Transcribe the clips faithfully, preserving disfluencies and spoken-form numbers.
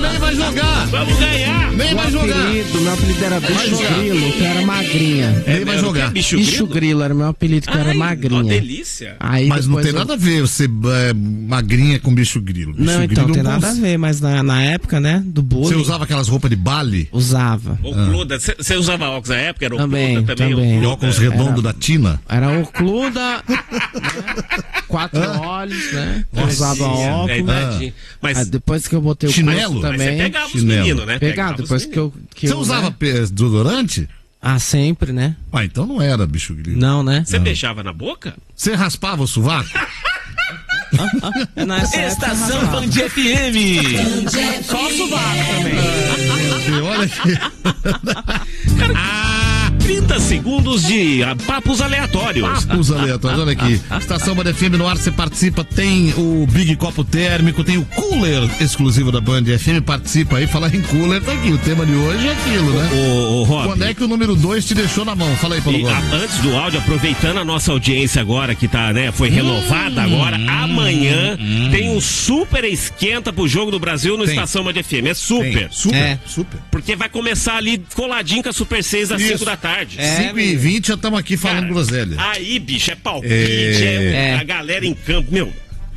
Nem vai jogar. Vamos ganhar. Nem vai jogar. Apelido, meu apelido era Bicho Grilo, que eu era magrinha. Nem vai jogar. Bicho, Bicho Grilo era meu apelido, que eu era magrinha. Uma delícia. Aí Mas não tem eu... nada a ver você é, magrinha com bicho grilo. Bicho Não, então, grilo tem não nada a cons... ver, mas na, na época, né, do bullying... Você usava aquelas roupas de baile? Usava. Ocluda. Você ah. usava óculos na época? Era também, Ocluda também? também. E óculos redondos da Tina? Era Ocluda, né? Quatro ah. olhos, né? Eu usava óculos. É idade. Ah. Mas... Ah, depois que eu botei o chinelo também... Mas você pegava chinelo. os meninos, né? Pegava, depois que eu... Que você eu, usava né? desodorante? Ah, sempre, né? Ah, então não era bicho grilo. Não, né? Você beijava na boca? Você raspava o sovaco? Estação Band F M. Só o sovaco também. Olha aqui. Ah, trinta segundos de ah, papos aleatórios. Papos aleatórios, olha aqui. Estação Band F M no ar, você participa, tem o Big Copo Térmico, tem o Cooler exclusivo da Band F M, participa aí, falar em cooler, tá aqui, o tema de hoje é aquilo, né? Ô, ô, Rob, quando é que o número dois te deixou na mão? Fala aí, Paulo e, a, antes do áudio, aproveitando a nossa audiência agora, que tá, né, foi renovada hum, agora, hum, amanhã hum. tem um super esquenta pro Jogo do Brasil no tem. Estação Band F M, é super. Tem. Super, é. super. Porque vai começar ali coladinho com a Super seis às cinco da tarde. É, cinco e vinte já estamos aqui falando Cara, groselha. Aí, bicho, é palpite, é, é a galera em campo, meu,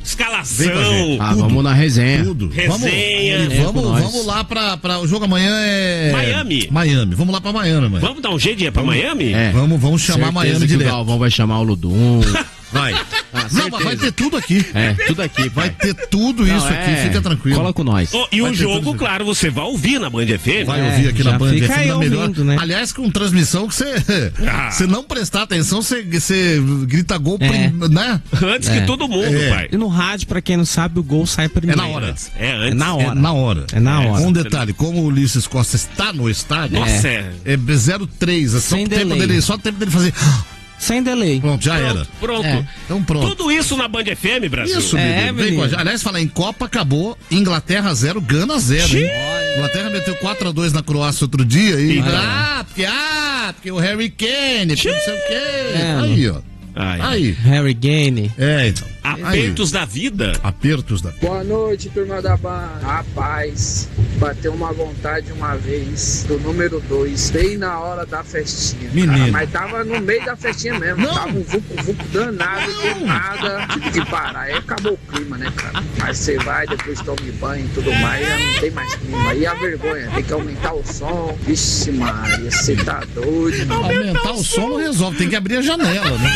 escalação. Ah, vamos na resenha. Tudo. Resenha. Vamos, vamos, vamos lá pra, pra... O jogo amanhã é... Miami. Miami. Vamos lá pra Miami, mano. Vamos dar um jeito de ir pra vamos, Miami? É. Vamos, vamos chamar Certeza Miami que direto. O Galvão vai chamar o Ludum. Vai. Ah, não, mas vai ter tudo aqui. É, tudo aqui. Vai ter tudo isso não, aqui, é... fica tranquilo. Cola com nós. Oh, e vai o jogo, claro, você vai ouvir na Band F M. Vai é, ouvir aqui na Band F M, na melhor. Ouvindo, né? Aliás, com transmissão que você ah. você não prestar atenção, você, você grita gol, é. prim, né? Antes é. que todo mundo, é. pai. E no rádio, pra quem não sabe, o gol sai primeiro. É na hora. É antes. É na hora. É na hora. É na hora. Um detalhe, como o Ulisses Costa está no estádio, Nossa, é, é zero três, é só o tempo dele, só o tempo dele fazer... Sem delay. Pronto, já pronto, era. Pronto. É. Então pronto. Tudo isso na Band F M, Brasil. Isso, é, menino. Vem com a gente. Aliás, falar em Copa, acabou. Inglaterra zero, Gana zero, hein? Inglaterra meteu quatro a dois na Croácia outro dia e... Ah, porque, ah, porque o Harry Kane, porque não sei o quê. É. Aí, ó. Ai, aí. Harry Kane. É, então. Apertos aí. Da vida. Apertos da vida. Boa noite, turma da Band. Rapaz, bateu uma vontade uma vez do número dois, bem na hora da festinha. Menino. Cara, mas tava no meio da festinha mesmo. Não. Tava um vucu, vucu danado, do nada. Tive que parar. Aí acabou o clima, né, cara? Mas você vai, depois tome banho e tudo mais, já não tem mais clima. E a vergonha, tem que aumentar o som. Vixe, Maria, você tá doido. Aumentar, aumentar o som não resolve, tem que abrir a janela, né?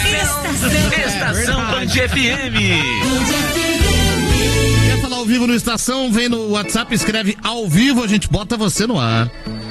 Estação, Estação Band F M. Quer falar ao vivo no Estação? Vem no WhatsApp, escreve ao vivo, a gente bota você no ar.